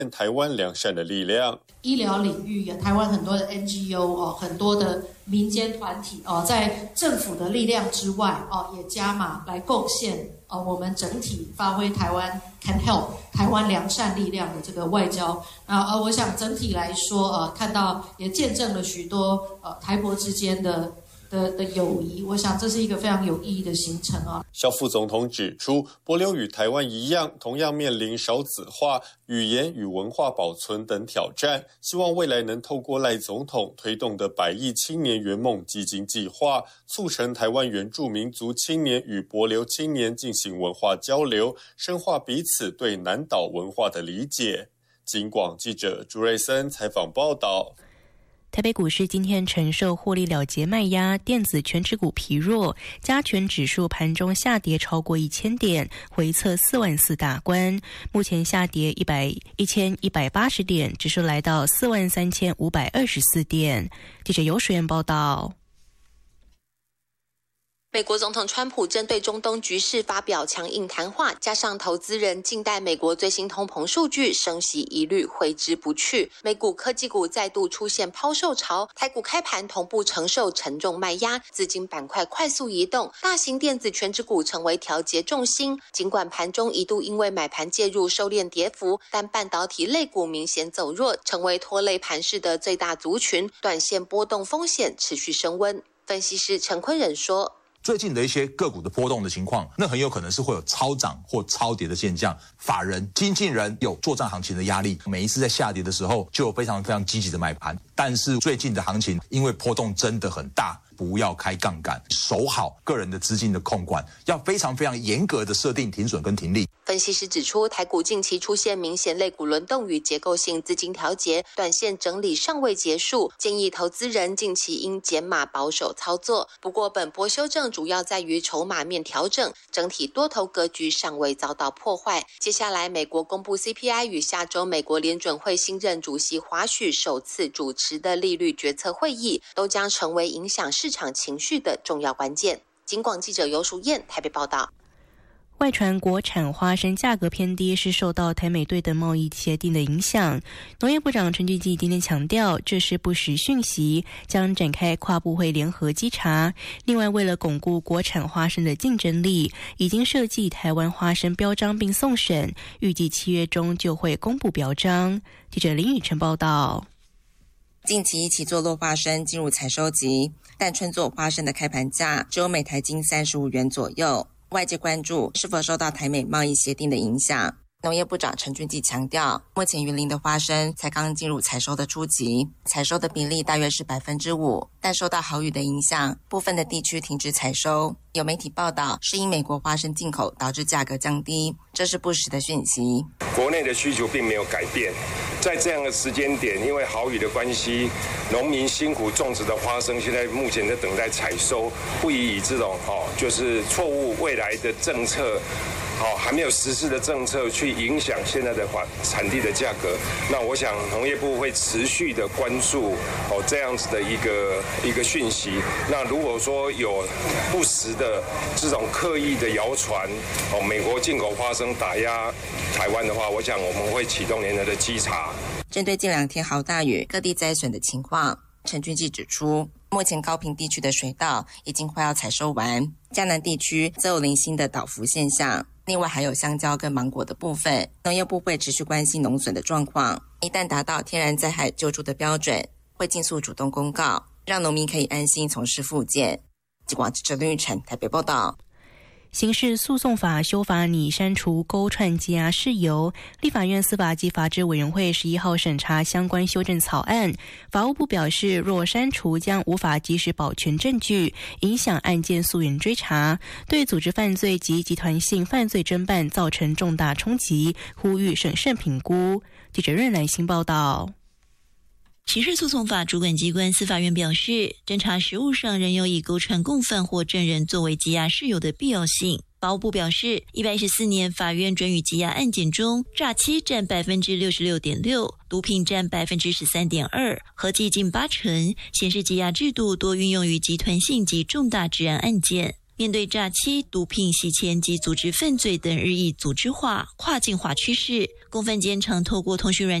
台湾良善的力量。 医疗领域，台湾很多的 NGO 很多的民间团体在政府的力量之外也加码来贡献我们整体发挥台湾 can help 台湾良善力量的这个外交。我想整体来说看到也见证了许多台国之间的友谊，我想这是一个非常有意义的行程啊。 萧副总统指出，帛琉与台湾一样，同样面临少子化、语言与文化保存等挑战，希望未来能透过赖总统推动的100亿青年圆梦基金计划，促成台湾原住民族青年与帛琉青年进行文化交流，深化彼此对南岛文化的理解。警广记者朱瑞森采访报道。 台北股市今天承受获利了结卖压，电子全指股疲弱，加权指数盘中下跌超过1000点，回测44000大关，目前下跌1180点，指数来到43524点。记者游水燕报道。 美国总统川普针对中东局势发表强硬谈话，加上投资人静待美国最新通膨数据，升息疑虑挥之不去。美股科技股再度出现抛售潮，台股开盘同步承受沉重卖压，资金板块快速移动，大型电子全指股成为调节重心。尽管盘中一度因为买盘介入收敛跌幅，但半导体类股明显走弱，成为拖累盘势的最大族群，短线波动风险持续升温。分析师陈坤仁说， 最近的一些个股的波动的情况，那很有可能是会有超涨或超跌的现象。法人、经纪人有作战行情的压力，每一次在下跌的时候就有非常非常积极的买盘。但是最近的行情因为波动真的很大，不要开杠杆，守好个人的资金的控管，要非常非常严格的设定停损跟停利。 分析师指出，台股近期出现明显类股轮动与结构性资金调节，短线整理尚未结束，建议投资人近期应减码保守操作。不过本波修正主要在于筹码面调整，整体多头格局尚未遭到破坏。接下来美国公布 CPI 与下周美国联准会新任主席华许首次主持的利率决策会议，都将成为影响市场情绪的重要关键。警广记者游淑燕台北报道。 外传国产花生价格偏低是受到台美对等贸易协定的影响。农业部长陈俊基今天强调，这是不实讯息，将展开跨部会联合稽查。另外，为了巩固国产花生的竞争力，已经设计台湾花生标章并送审，预计7月中就会公布标章。记者林宇晨报道。 近期起坐落花生进入采收期，但春作花生的开盘价只有每台斤35元左右。外界关注是否受到台美贸易协定的影响。农业部长陈俊基强调，目前云林的花生才刚进入采收的初期，采收的比例大约是 5%， 但受到豪雨的影响，部分的地区停止采收。有媒体报道是因美国花生进口导致价格降低，这是不实的讯息。 国内的需求并没有改变，在这样的时间点，因为豪雨的关系，农民辛苦种植的花生现在目前在等待采收，不宜以这种就是错误未来的政策还没有实施的政策去影响现在的产地的价格。那我想农业部会持续的关注这样子的一个讯息。那如果说有不实的这种刻意的谣传美国进口花生打压台湾的话，我想我们会启动联合的稽查。 针对近2天豪大雨各地灾损的情况，陈俊基指出，目前高屏地区的水稻已经快要采收完，嘉南地区则有零星的倒伏现象。另外还有香蕉跟芒果的部分，农业部会持续关心农损的状况，一旦达到天然灾害救助的标准，会尽速主动公告，让农民可以安心从事复健。警广记者林玉成台北报道。 刑事诉讼法修法拟删除勾串羁押事由，立法院司法及法制委员会11号审查相关修正草案。法务部表示，若删除将无法及时保全证据，影响案件溯源追查，对组织犯罪及集团性犯罪侦办造成重大冲击，呼吁审慎评估。记者任乃新报道。 刑事诉讼法主管机关司法院表示，侦查实务上仍有以勾串共犯或证人作为羁押事由的必要性。法务部表示，114年法院准予羁押案件中，诈欺占 66.6%， 毒品占 13.2%， 合计近80%，显示羁押制度多运用于集团性及重大治安案件。 面对诈欺、毒品洗钱及组织犯罪等日益组织化、跨境化趋势，共犯间常透过通讯软